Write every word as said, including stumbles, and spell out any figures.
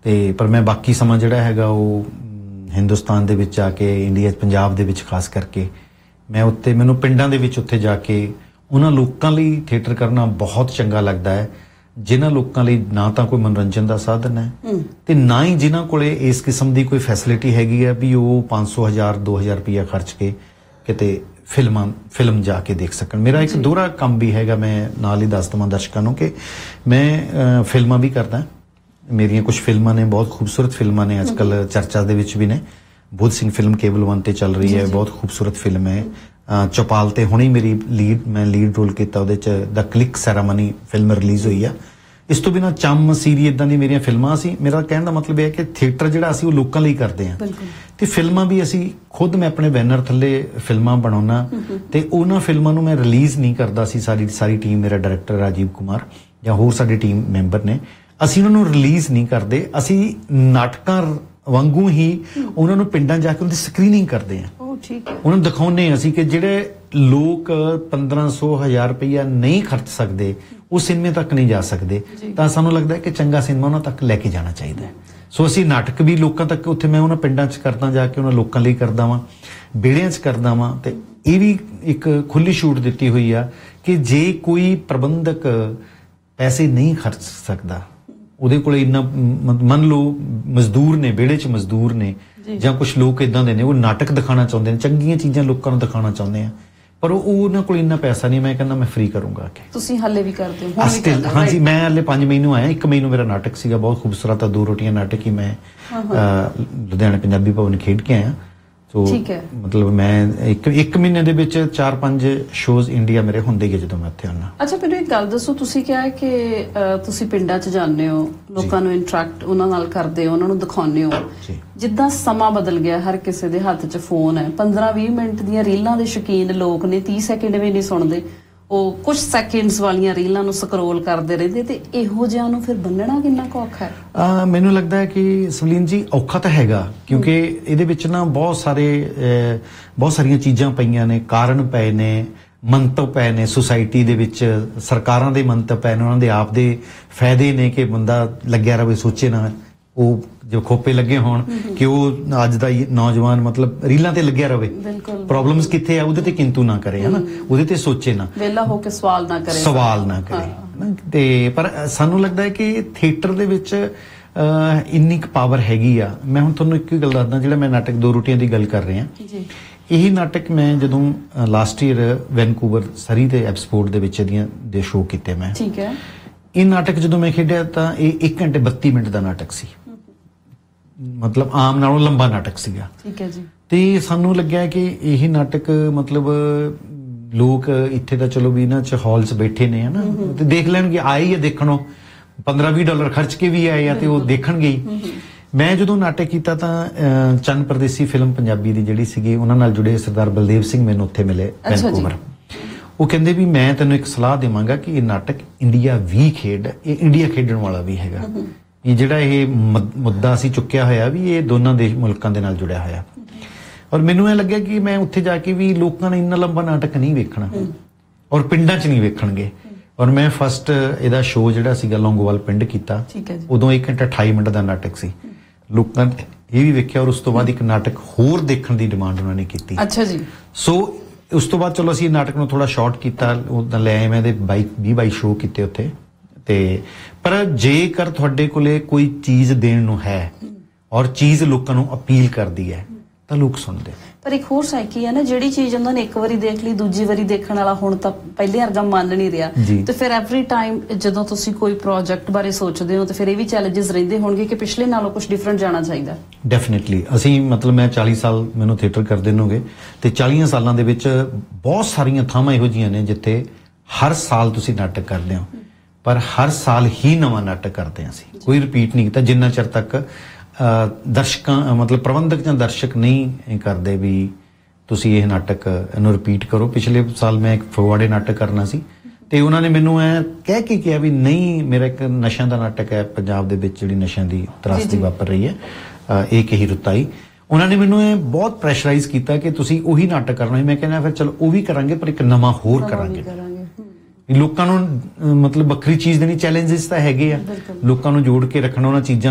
ਤੇ ਪਰ मैं बाकी समा जिहड़ा हैगा ਉਹ हिंदुस्तान ਦੇ ਵਿੱਚ ਆ ਕੇ ਇੰਡੀਆ ਪੰਜਾਬ ਦੇ ਵਿੱਚ ਖਾਸ ਕਰਕੇ मैं उत्ते मैनूं पिंडां दे विच उत्थे जाके उन्हां लोकां लई थिएटर करना बहुत चंगा लगदा है जिन्हां लोकां लई ना तां कोई मनोरंजन दा साधन है ते ना ही जिन्हां कोले इस किस्म दी कोई फैसिलिटी हैगी है भी वो पाँच सौ हज़ार दो हज़ार रुपया खर्च के किते फिल्मां फिल्म जाके देख सकन। मेरा एक दोहरा काम भी हैगा, मैं नाल ही दस दवां दर्शकां नूं कि मैं फिल्मां भी करदा, मेरियां कुछ फिल्मां ने बहुत खूबसूरत फिल्मां ने अजकल चर्चा दे विच भी ने। बुध सिंह फिल्म केबल वन ते चल रही है, बहुत खूबसूरत फिल्म है। चौपाल ते हुणे मेरी लीड मैं लीड रोल किया उहदे च the click ceremony film release हुई है। इस तो बिना चम सीरी इदां दी मेरियां फिल्मां सी। मेरा कहण दा मतलब यह है कि थिएटर जिहड़ा असीं ओह लोकां लई करदे हां ते फिल्मां भी असीं खुद मैं अपने बैनर थल्ले फिल्मां बनाउणा ते उहनां फिल्मां नूं मैं रिलीज़ नहीं करदा सी। सारी सारी टीम, मेरा डायरैक्टर राजीव कुमार जां होर साडी टीम मैंबर ने, असीं उहनां नूं रिलीज़ नहीं करदे। असीं नाटकां वांगू ही उन्हां नूं पिंडां जाके उनकी स्क्रीनिंग करते हैं, उन्होंने दिखाने असीं कि जिहड़े लोग पंद्रह सौ हज़ार रुपया नहीं खर्च सकते वो सिनेमे तक नहीं जा सकते, तो सानूं लगता है कि चंगा सिनेमा उन्हां तक लैके जाना चाहिए। सो असीं नाटक भी लोकां तक उत्थे मैं उन्हां पिंडां च करदा, जाके उन्हां लोकां लई करदा वां, बेड़ियां च करदा वां। ते इह भी एक खुली छूट दित्ती हुई आ कि जे कोई प्रबंधक पैसे नहीं खर्च सकदा, ਉਹਦੇ ਕੋਲੇ ਇੰਨਾ ਮੰਨ ਲਓ ਮਜ਼ਦੂਰ ਨੇ, ਵਿਹੜੇ 'ਚ ਮਜ਼ਦੂਰ ਨੇ ਜਾਂ ਕੁਛ ਲੋਕ ਇਦਾਂ ਦੇ ਨੇ, ਉਹ ਨਾਟਕ ਦਿਖਾਣਾ ਚਾਹੁੰਦੇ ਨੇ, ਚੰਗੀਆਂ ਚੀਜ਼ਾਂ ਲੋਕਾਂ ਨੂੰ ਦਿਖਾਣਾ ਚਾਹੁੰਦੇ ਆ, ਪਰ ਉਹ ਉਹਨਾਂ ਕੋਲ ਇੰਨਾ ਪੈਸਾ ਨਹੀਂ। ਮੈਂ ਕਹਿੰਦਾ ਮੈਂ ਫ੍ਰੀ ਕਰੂੰਗਾ ਕਿ ਤੁਸੀਂ ਹੱਲੇ ਵੀ ਕਰਦੇ ਹੋ? ਹਾਂਜੀ, ਮੈਂ ਹੱਲੇ ਪੰਜ ਮਈ ਨੂੰ ਆਇਆ। ਇੱਕ ਮਈ ਨੂੰ ਮੇਰਾ ਨਾਟਕ ਸੀਗਾ, ਬਹੁਤ ਖੂਬਸੂਰਤ ਆ ਦੋ ਰੋਟੀਆਂ ਨਾਟਕ ਹੀ ਮੈਂ ਲੁਧਿਆਣਾ ਪੰਜਾਬੀ ਭਵਨ ਖੇਡ ਕੇ ਆਇਆ। तो मतलब मैं एक एक महीने दे विच चार पांच शोज इंडिया मेरे हुंदे ही जदों मैं उत्थे आना। अच्छा, मैनूं एक गल दसो, तुसीं क्या है कि तुसीं पिंडां च जांदे हो, लोकां नूं इंटरैक्ट उन्हां नाल करदे हो, उन्हां नूं दिखाउने हो, जिद्दां समां बदल गया, हर किसी दे हत्थ च फोन है, पंद्रह बीस मिनट दीयां रीलां दे शौकीन लोग ने, तीस सैकेंड भी नहीं सुणदे, ਉਹ ਕੁਝ ਸੈਕਿੰਡਸ ਵਾਲੀਆਂ ਰੀਲਾਂ ਨੂੰ ਸਕਰੋਲ ਕਰਦੇ ਰਹਿੰਦੇ, ਤੇ ਇਹੋ ਜਿਹਾ ਨੂੰ ਫਿਰ ਬੰਨਣਾ ਕਿੰਨਾ ਕੁ ਔਖਾ ਹੈ? ਮੈਨੂੰ ਲੱਗਦਾ ਹੈ ਕਿ ਸਵਲੀਨ ਜੀ ਔਖਾ ਤਾਂ ਹੈਗਾ, ਕਿਉਂਕਿ ਇਹਦੇ ਵਿੱਚ ਨਾ ਬਹੁਤ ਸਾਰੇ ਬਹੁਤ ਸਾਰੀਆਂ ਚੀਜ਼ਾਂ ਪਈਆਂ ਨੇ, ਕਾਰਨ ਪਏ ਨੇ, ਮੰਤਵ ਪਏ ਨੇ, ਸੁਸਾਇਟੀ ਦੇ ਵਿੱਚ ਸਰਕਾਰਾਂ ਦੇ ਮੰਤਵ ਪਏ ਨੇ, ਉਹਨਾਂ ਦੇ ਆਪ ਦੇ ਫਾਇਦੇ ਨੇ ਕਿ ਬੰਦਾ ਲੱਗਿਆ ਰਹੇ, ਸੋਚੇ ਨਾ ਉਹ ਜੋ ਖੋਪੇ ਲੱਗੇ ਹੋਣ ਕਿ ਉਹ ਅੱਜ ਦਾ ਨੌਜਵਾਨ ਮਤਲਬ ਰੀਲਾਂ ਤੇ ਲੱਗਿਆ ਰਹੇ, ਪ੍ਰੋਬਲਮਸ ਕਿੱਥੇ ਆ ਉਹਦੇ ਤੇ ਕਿੰਤੂ ਨਾ ਕਰੇ, ਹਨਾ, ਉਹਦੇ ਤੇ ਸੋਚੇ ਨਾ, ਵਿਹਲਾ ਹੋ ਕੇ ਸਵਾਲ ਨਾ ਕਰੇ ਸਵਾਲ ਨਾ ਕਰੇ। ਤੇ ਪਰ ਸਾਨੂੰ ਲੱਗਦਾ ਹੈ ਕਿ ਥੀਏਟਰ ਦੇ ਵਿੱਚ ਇੰਨੀ ਕੁ ਪਾਵਰ ਹੈਗੀ ਆ। ਮੈਂ ਹੁਣ ਤੁਹਾਨੂੰ ਇੱਕ ਹੀ ਗੱਲ ਦੱਸਦਾ, ਜਿਹੜਾ ਮੈਂ ਨਾਟਕ ਦੋ ਰੋਟੀਆਂ ਦੀ ਗੱਲ ਕਰ ਰਿਹਾ, ਇਹੀ ਨਾਟਕ ਮੈਂ ਜਦੋਂ ਲਾਸਟ ਈਅਰ ਵੈਨਕੂਵਰ ਸਰੀ ਤੇ ਐਪਸਪੋਰਟ ਦੇ ਵਿੱਚ ਇਹਦੀਆਂ ਦੇ ਸ਼ੋਅ ਕੀਤੇ ਮੈਂ। ਠੀਕ ਹੈ। ਇਹ ਨਾਟਕ ਜਦੋਂ ਮੈਂ ਖੇਡਿਆ ਤਾਂ ਇਹ ਇੱਕ ਘੰਟੇ ਬੱਤੀ ਮਿੰਟ ਦਾ ਨਾਟਕ ਸੀ, ਮਤਲਬ ਆਮ ਨਾਲੋਂ ਲੰਬਾ ਨਾਟਕ ਸੀਗਾ। ਠੀਕ ਹੈ ਜੀ। ਤੇ ਸਾਨੂੰ ਲੱਗਿਆ ਕਿ ਇਹ ਨਾਟਕ ਮਤਲਬ ਲੋਕ ਇੱਥੇ ਤਾਂ ਚਲੋ ਵੀ ਇਹਨਾਂ 'ਚ ਹਾਲ 'ਚ ਬੈਠੇ ਨੇ, ਹਨਾ, ਤੇ ਦੇਖ ਲੈਣਗੇ, ਆਏ ਹੀ ਆ ਦੇਖਣੋਂ, ਪੰਦਰਾਂ ਵੀਹ ਡਾਲਰ ਖਰਚ ਕੇ ਵੀ ਆਏ ਆ ਤੇ ਉਹ ਦੇਖਣਗੇ ਹੀ। ਮੈਂ ਜਦੋਂ ਨਾਟਕ ਕੀਤਾ ਤਾਂ ਚੰਨ ਪਰਦੇਸੀ ਫਿਲਮ ਪੰਜਾਬੀ ਦੀ ਜਿਹੜੀ ਸੀਗੀ, ਉਹਨਾਂ ਨਾਲ ਜੁੜੇ ਸਰਦਾਰ ਬਲਦੇਵ ਸਿੰਘ ਮੈਨੂੰ ਉੱਥੇ ਮਿਲੇ ਵੈਨਕੂਵਰ। ਉਹ ਕਹਿੰਦੇ ਵੀ ਮੈਂ ਤੈਨੂੰ ਇੱਕ ਸਲਾਹ ਦੇਵਾਂਗਾ ਕਿ ਇਹ ਨਾਟਕ ਇੰਡੀਆ ਵੀ ਖੇਡ, ਇਹ ਇੰਡੀਆ ਖੇਡਣ ਵਾਲਾ ਵੀ ਹੈਗਾ, ਇਹ ਜਿਹੜਾ ਇਹ ਮੁੱਦਾ ਅਸੀਂ ਚੁੱਕਿਆ ਹੋਇਆ ਵੀ ਇਹ ਦੋਨਾਂ ਦੇਸ਼ ਮੁਲਕਾਂ ਦੇ ਨਾਲ ਜੁੜਿਆ ਹੋਇਆ। ਔਰ ਮੈਨੂੰ ਇਹ ਲੱਗਿਆ ਕਿ ਮੈਂ ਉੱਥੇ ਜਾ ਕੇ ਵੀ ਲੋਕਾਂ ਨੇ ਇੰਨਾ ਲੰਬਾ ਨਾਟਕ ਨਹੀਂ ਵੇਖਣਾ, ਔਰ ਪਿੰਡਾਂ 'ਚ ਨਹੀਂ ਵੇਖਣਗੇ। ਔਰ ਮੈਂ ਫਸਟ ਇਹਦਾ ਸ਼ੋਅ ਜਿਹੜਾ ਸੀਗਾ ਲੌਂਗੋਵਾਲ ਪਿੰਡ ਕੀਤਾ, ਉਦੋਂ ਇੱਕ ਘੰਟਾ ਅਠਾਈ ਮਿੰਟ ਦਾ ਨਾਟਕ ਸੀ, ਲੋਕਾਂ ਨੇ ਇਹ ਵੀ ਵੇਖਿਆ। ਔਰ ਉਸ ਤੋਂ ਬਾਅਦ ਇੱਕ ਨਾਟਕ ਹੋਰ ਦੇਖਣ ਦੀ ਡਿਮਾਂਡ ਉਹਨਾਂ ਨੇ ਕੀਤੀ। ਅੱਛਾ ਜੀ। ਸੋ ਉਸ ਤੋਂ ਬਾਅਦ ਚਲੋ ਅਸੀਂ ਨਾਟਕ ਨੂੰ ਥੋੜਾ ਸ਼ਾਰਟ ਕੀਤਾ, ਉਦਾਂ ਲੈ ਆਏ ਮੈਂ ਇਹਦੇ ਬਾਈ ਵੀਹ ਬਾਈ ਸ਼ੋਅ ਕੀਤੇ ਉੱਥੇ। ਤੇ ਪਰ ਜੇਕਰ ਤੁਹਾਡੇ ਕੋਲੇ ਕੋਈ ਚੀਜ਼ ਦੇਣ ਨੂੰ ਹੈ ਔਰ ਚੀਜ਼ ਲੋਕਾਂ ਨੂੰ ਅਪੀਲ ਕਰਦੀ ਹੈ ਤਾਂ ਲੋਕ ਸੁਣਦੇ। ਪਰ ਇੱਕ ਹੋਰ ਸਾਈਕੀ ਹੈ ਨਾ, ਜਿਹੜੀ ਚੀਜ਼ ਉਹਨਾਂ ਨੇ ਇੱਕ ਵਾਰੀ ਦੇਖ ਲਈ, ਦੂਜੀ ਵਾਰੀ ਦੇਖਣ ਵਾਲਾ ਹੁਣ ਤਾਂ ਪਹਿਲੇ ਵਰਗਾ ਮੰਨ ਨਹੀਂ ਰਿਹਾ, ਤੇ ਫਿਰ ਐਵਰੀ ਟਾਈਮ ਜਦੋਂ ਤੁਸੀਂ ਕੋਈ ਪ੍ਰੋਜੈਕਟ ਬਾਰੇ ਸੋਚਦੇ ਹੋ ਤੇ ਫਿਰ ਇਹ ਵੀ ਚੈਲੰਜਸ ਰਹਿੰਦੇ ਹੋਣਗੇ ਕਿ ਪਿਛਲੇ ਨਾਲੋਂ ਕੁਝ ਡਿਫਰੈਂਟ ਜਾਣਾ ਚਾਹੀਦਾ। ਡੈਫੀਨੇਟਲੀ। ਅਸੀਂ ਮਤਲਬ ਮੈਂ ਚਾਲੀ ਸਾਲ ਮੈਨੂੰ ਥੀਏਟਰ ਕਰਦੇ ਨੂੰ ਹੋ ਗਏ, ਤੇ ਚਾਲੀਆਂ ਸਾਲਾਂ ਦੇ ਵਿੱਚ ਬਹੁਤ ਸਾਰੀਆਂ ਥਾਵਾਂ ਇਹੋ ਜਿਹੀਆਂ ਨੇ ਜਿੱਥੇ ਹਰ ਸਾਲ ਤੁਸੀਂ ਨਾਟਕ ਕਰਦੇ ਹੋ, ਪਰ ਹਰ ਸਾਲ ਹੀ ਨਵਾਂ ਨਾਟਕ ਕਰਦੇ ਹਾਂ ਅਸੀਂ, ਕੋਈ ਰਿਪੀਟ ਨਹੀਂ ਕੀਤਾ ਜਿੰਨਾ ਚਿਰ ਤੱਕ ਦਰਸ਼ਕਾਂ ਮਤਲਬ ਪ੍ਰਬੰਧਕ ਜਾਂ ਦਰਸ਼ਕ ਨਹੀਂ ਕਰਦੇ ਵੀ ਤੁਸੀਂ ਇਹ ਨਾਟਕ ਇਹਨੂੰ ਰਿਪੀਟ ਕਰੋ। ਪਿਛਲੇ ਸਾਲ ਮੈਂ ਇੱਕ ਫਗਵਾੜੇ ਨਾਟਕ ਕਰਨਾ ਸੀ ਤੇ ਉਹਨਾਂ ਨੇ ਮੈਨੂੰ ਐ ਕਹਿ ਕੇ ਕਿਹਾ ਵੀ ਨਹੀਂ, ਮੇਰਾ ਇੱਕ ਨਸ਼ਿਆਂ ਦਾ ਨਾਟਕ ਹੈ ਪੰਜਾਬ ਦੇ ਵਿੱਚ, ਜਿਹੜੀ ਨਸ਼ਿਆਂ ਦੀ ਤਰਾਸਦੀ ਵਾਪਰ ਰਹੀ ਹੈ, ਇਹ ਕਹੀ ਰੁਤਾਈ। ਉਹਨਾਂ ਨੇ ਮੈਨੂੰ ਇਹ ਬਹੁਤ ਪ੍ਰੈਸ਼ਰਾਈਜ਼ ਕੀਤਾ ਕਿ ਤੁਸੀਂ ਉਹੀ ਨਾਟਕ ਕਰਨਾ ਹੈ। ਮੈਂ ਕਹਿੰਦਾ ਫਿਰ ਚਲੋ ਉਹ ਵੀ ਕਰਾਂਗੇ, ਪਰ ਇੱਕ ਨਵਾਂ ਹੋਰ ਕਰਾਂਗੇ। ਲੋਕਾਂ ਨੂੰ ਮਤਲਬ ਵੱਖਰੀ ਚੀਜ਼ ਦੇਣੀ, ਚੈਲੰਜਸ ਤਾਂ ਹੈਗੇ ਆ, ਲੋਕਾਂ ਨੂੰ ਜੋੜ ਕੇ ਰੱਖਣਾ ਉਹਨਾਂ ਚੀਜ਼ਾਂ